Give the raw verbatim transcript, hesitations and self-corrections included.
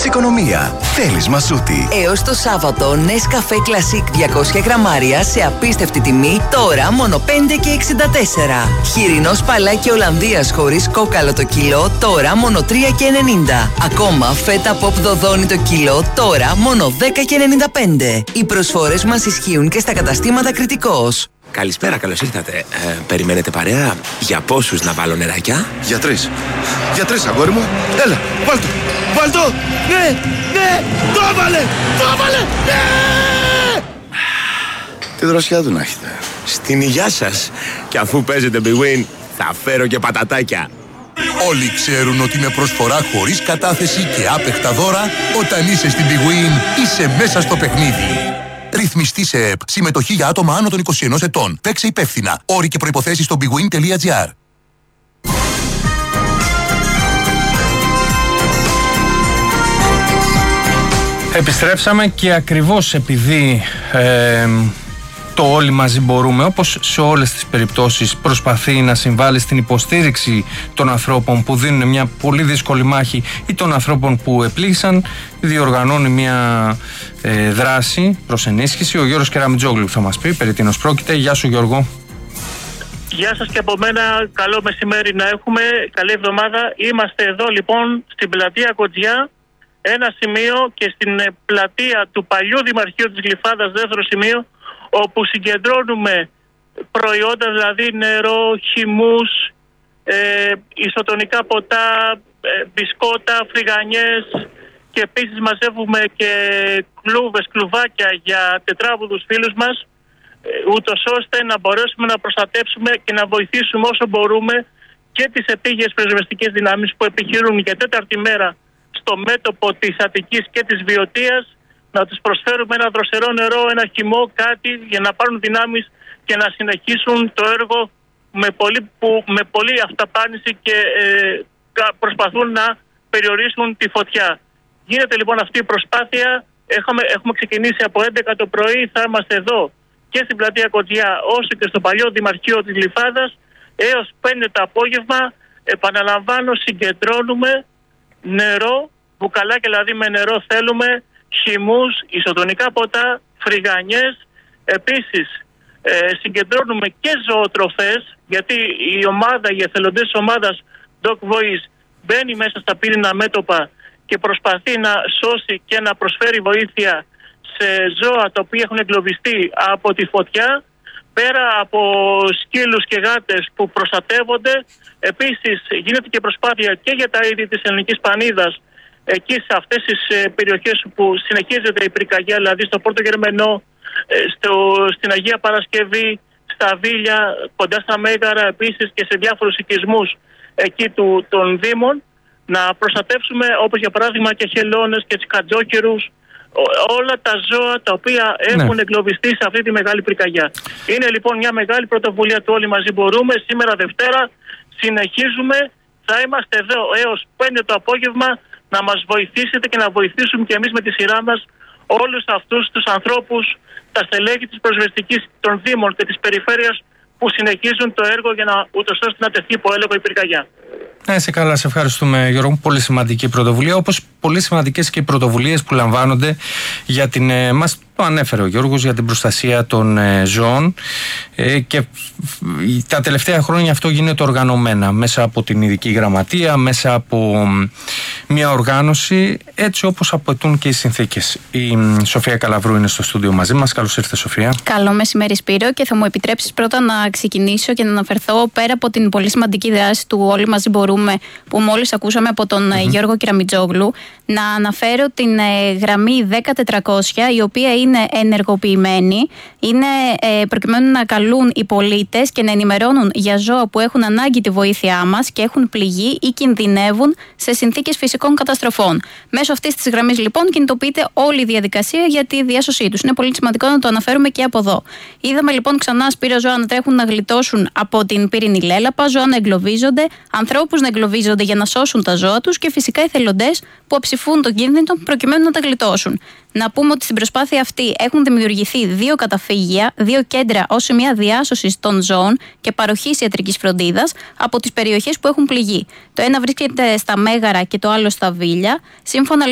Θέλεις οικονομία, θέλεις Μασούτη. Έως το Σάββατο, Nescafé Classic διακόσια γραμμάρια σε απίστευτη τιμή, τώρα μόνο πέντε και εξήντα τέσσερα. Χοιρινό σπαλάκι Ολλανδίας χωρίς κόκαλο το κιλό, τώρα μόνο τρία και ενενήντα. Ακόμα φέτα pop δοδόνι το κιλό, τώρα μόνο δέκα και ενενήντα πέντε. Οι προσφορές μας ισχύουν και στα καταστήματα Κρητικός. Καλησπέρα, καλώς ήρθατε. Ε, περιμένετε παρέα? Για πόσους να βάλω νεράκια? Για τρεις. Για τρεις, αγόρι μου. Έλα, βάλ' το. Βάλ' το. Ναι, ναι, το έβαλε, το έβαλε, ναι! Τι δροσιά του να έχετε. Στην υγειά σας. Και αφού παίζετε Big Win, θα φέρω και πατατάκια. Όλοι ξέρουν ότι με προσφορά χωρίς κατάθεση και άπεχτα δώρα, όταν είσαι στην Big Win, είσαι μέσα στο παιχνίδι. Ρυθμιστή σε ΕΠ. Συμμετοχή για άτομα άνω των είκοσι ενός ετών. Παίξε υπεύθυνα. Όροι και προϋποθέσεις στο bigwin τελεία gr. Επιστρέψαμε και ακριβώς επειδή ε, το όλοι μαζί μπορούμε, όπως σε όλες τις περιπτώσεις προσπαθεί να συμβάλλει στην υποστήριξη των ανθρώπων που δίνουν μια πολύ δύσκολη μάχη ή των ανθρώπων που επλήγησαν, διοργανώνει μια ε, δράση προς ενίσχυση. Ο Γιώργος Κεραμιτζόγλου θα μας πει περί τίνος πρόκειται. Γεια σου, Γιώργο. Γεια σας και από μένα, καλό μεσημέρι να έχουμε, καλή εβδομάδα. Είμαστε εδώ λοιπόν στην πλατεία Κοτζιά, ένα σημείο, και στην πλατεία του παλιού Δημαρχείου της Γλυφάδας, δεύτερο σημείο, όπου συγκεντρώνουμε προϊόντα, δηλαδή νερό, χυμούς, ε, ισοτονικά ποτά, ε, μπισκότα, φρυγανιές, και επίσης μαζεύουμε και κλούβες, κλουβάκια για τετράβουδους φίλους μας, ε, ούτως ώστε να μπορέσουμε να προστατεύσουμε και να βοηθήσουμε όσο μπορούμε και τις επίγειες πυροσβεστικές δυνάμεις που επιχειρούν για τέταρτη μέρα στο μέτωπο της Αττικής και της Βιωτίας, να τους προσφέρουμε ένα δροσερό νερό, ένα χυμό, κάτι για να πάρουν δυνάμεις και να συνεχίσουν το έργο με πολύ, που, με πολύ αυταπάνηση και ε, προσπαθούν να περιορίσουν τη φωτιά. Γίνεται λοιπόν αυτή η προσπάθεια. Έχουμε, έχουμε ξεκινήσει από έντεκα το πρωί, θα είμαστε εδώ και στην πλατεία Κοτζιά όσο και στο παλιό Δημαρχείο της Γλυφάδας έως πέντε το απόγευμα. Επαναλαμβάνω, συγκεντρώνουμε νερό, μπουκαλάκια δηλαδή με νερό θέλουμε, χυμούς, ισοτονικά ποτά, φρυγανιές. Επίσης ε, συγκεντρώνουμε και ζωοτροφές, γιατί η ομάδα, οι εθελοντές της ομάδας Dog Voice μπαίνει μέσα στα πύρινα μέτωπα και προσπαθεί να σώσει και να προσφέρει βοήθεια σε ζώα τα οποία έχουν εγκλωβιστεί από τη φωτιά, πέρα από σκύλους και γάτες που προστατεύονται. Επίσης γίνεται και προσπάθεια και για τα είδη της ελληνικής πανίδας, εκεί σε αυτές τις ε, περιοχές που συνεχίζεται η πυρκαγιά, δηλαδή στο Πόρτο Γερμενό, ε, στο, στην Αγία Παρασκευή, στα Βίλια, κοντά στα Μέγαρα, επίσης και σε διάφορους οικισμούς εκεί του, των Δήμων, να προστατεύσουμε, όπως για παράδειγμα και χελώνες και τσικατζόκερους, όλα τα ζώα τα οποία έχουν ναι. εγκλωβιστεί σε αυτή τη μεγάλη πυρκαγιά. Είναι λοιπόν μια μεγάλη πρωτοβουλία του όλοι μαζί μπορούμε. Σήμερα Δευτέρα συνεχίζουμε, θα είμαστε εδώ έως πέντε το απόγευμα, να μας βοηθήσετε και να βοηθήσουμε και εμείς με τη σειρά μας όλους αυτούς τους ανθρώπους, τα στελέχη της προσβεστικής των Δήμων και της Περιφέρειας που συνεχίζουν το έργο για να ούτως ώστε να τεθεί υπό έλεγχο η πυρκαγιά. Ναι, σε καλά, σε ευχαριστούμε, Γιώργο. Πολύ σημαντική πρωτοβουλία, όπως πολύ σημαντικές και οι πρωτοβουλίες που λαμβάνονται για την, ε, μας το ανέφερε ο Γιώργος, για την προστασία των ε, ζώων ε, και τα τελευταία χρόνια αυτό γίνεται οργανωμένα μέσα από την ειδική γραμματεία, μέσα από μια οργάνωση έτσι όπως απαιτούν και οι συνθήκες. Η Σοφία Καλαβρού είναι στο στούντιο μαζί μας. Καλώς ήρθες, Σοφία. Καλό μεσημέρι, Σπύρο, και θα μου επιτρέψεις πρώτα να ξεκινήσω και να αναφερθώ πέρα από την πολύ σημαντική δράση του Όλοι Μαζί Μπορούμε που μόλις ακούσαμε από τον mm-hmm. Γιώργο Κεραμιτζόγλου, να αναφέρω την ε, γραμμή δέκα τετρακόσια, η οποία είναι ενεργοποιημένη, είναι ε, προκειμένου να καλούν οι πολίτες και να ενημερώνουν για ζώα που έχουν ανάγκη τη βοήθειά μας και έχουν πληγεί ή κινδυνεύουν σε συνθήκες φυσικών καταστροφών. Μέσω αυτής της γραμμής λοιπόν κινητοποιείται όλη η διαδικασία για τη διάσωσή τους. Είναι πολύ σημαντικό να το αναφέρουμε και από εδώ. Είδαμε λοιπόν ξανά, Σπύρο, ζώα να τρέχουν να γλιτώσουν από την πύρινη λέλαπα, ζώα να εγκλωβίζονται, ανθρώπους να εγκλωβίζονται για να σώσουν τα ζώα τους και φυσικά εθελοντές που αψηφούν τον κίνδυνο προκειμένου να τα γλιτώσουν. Να πούμε ότι στην προσπάθεια αυτή έχουν δημιουργηθεί δύο καταφύγια, δύο κέντρα ως σημεία διάσωσης των ζώων και παροχής ιατρικής φροντίδας από τις περιοχές που έχουν πληγεί. Το ένα βρίσκεται στα Μέγαρα και το άλλο στα Βίλια. Σύμφωνα